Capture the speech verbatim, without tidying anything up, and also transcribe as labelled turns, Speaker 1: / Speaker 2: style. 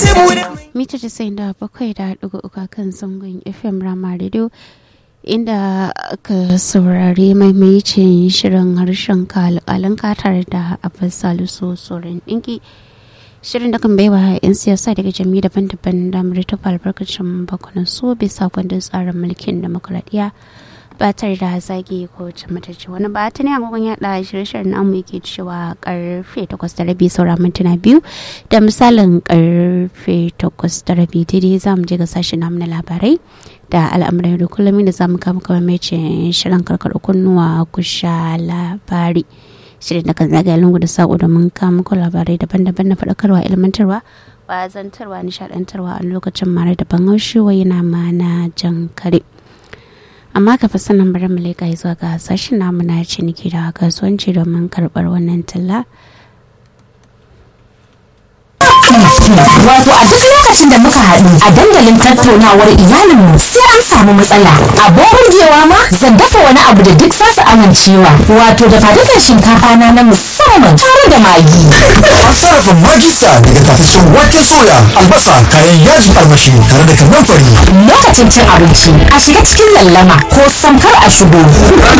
Speaker 1: mita casa'in da bakwai da ɗigo uku kan zangon F M Rama Radio inda ka saurari maimacin shirin harshen kalƙalin katar da Abbas Salisu Sorin ɗinki. Shirin da kan baiwa 'yan siyasa daga jami'ai daban-daban damar tafa albarkacin bakunan su bisa kundin tsarin mulkin demokuraɗiyya ba tare da zagi ko matacce wani ba ta ne agogon yaɗa shirye-shiryen namu yake cewa karfe takwas da rabi saura mintuna biyu da misalin karfe takwas da rabi daidai za mu je ga sashen namu na labarai da al'amuran da kullum da za mu kama kama mai shirin karkar kunnuwa kusha labari shirin da kan zagaya lungu da sa'o domin kama muku labarai daban-daban na faɗakarwa ilmantarwa wazantarwa nishaɗantarwa a lokacin mara daban haushi wa yana mana jan kare. Amma ka fi sanin bari mu leƙa zuwa ga sashen namu na ciniki da kasuwanci domin karɓar wannan talla.
Speaker 2: Wato a duk lokacin da muka haɗu a dandalin tattaunawar iyalinmu sai an samu matsala. Abin burgewa ma zan dafa wani abu da duk zasu amincewa. Wato da fadukan shinkafa na na musamman tare da magi.
Speaker 3: An sarrafa magista daga tafashin wake soya, albasa, kayan yajin armashi tare da kannan fari.
Speaker 2: Lokacin cin abinci a shiga cikin lallama ko samkar a shigo.